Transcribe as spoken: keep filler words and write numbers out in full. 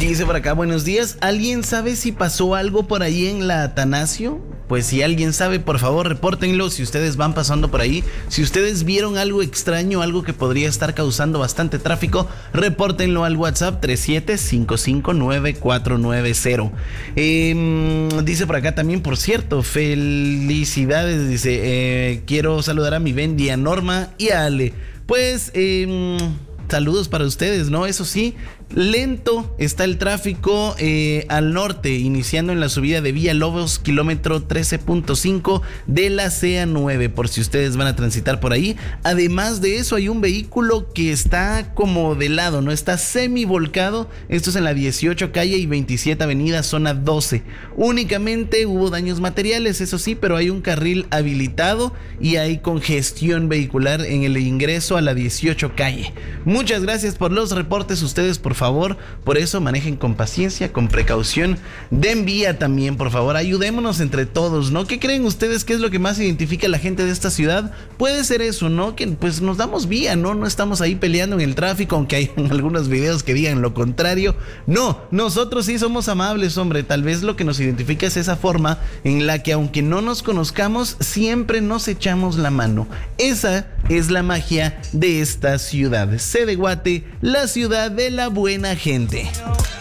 Dice por acá, buenos días. ¿Alguien sabe si pasó algo por ahí en la Atanasio? Pues si alguien sabe, por favor, repórtenlo si ustedes van pasando por ahí. Si ustedes vieron algo extraño, algo que podría estar causando bastante tráfico, repórtenlo al WhatsApp tres siete cinco cinco nueve cuatro nueve cero. Eh, dice por acá también, por cierto, felicidades. Dice, eh, quiero saludar a mi Bendy, a Norma y a Ale. Pues, eh, saludos para ustedes, ¿no? Eso sí, lento está el tráfico eh, al norte, iniciando en la subida de Villalobos, kilómetro trece punto cinco de la C A nueve, por si ustedes van a transitar por ahí. Además de eso, hay un vehículo que está como de lado, ¿no? Está semi volcado. Esto es en la dieciocho calle y veintisiete avenida, zona doce. Únicamente hubo daños materiales, eso sí, pero hay un carril habilitado y hay congestión vehicular en el ingreso a la dieciocho calle. Muchas gracias por los reportes, ustedes, por favor, por eso manejen con paciencia, con precaución. Den vía también, por favor, ayudémonos entre todos, ¿no? ¿Qué creen ustedes que es lo que más identifica a la gente de esta ciudad? Puede ser eso, ¿no? Que pues nos damos vía, ¿no? No estamos ahí peleando en el tráfico, aunque hay algunos videos que digan lo contrario. No, nosotros sí somos amables, hombre. Tal vez lo que nos identifica es esa forma en la que, aunque no nos conozcamos, siempre nos echamos la mano. Esa es la magia de esta ciudad. C de Guate, la ciudad de la buena gente.